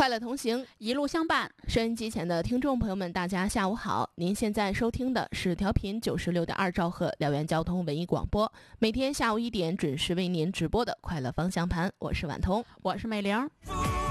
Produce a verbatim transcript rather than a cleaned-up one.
快乐同行， 一路相伴。 收音机前的听众朋友们，大家下午好！您现在收听的是调频九十六点二兆赫辽源交通文艺广播，每天下午一点准时为您直播的快乐方向盘，我是婉彤， 我是美玲。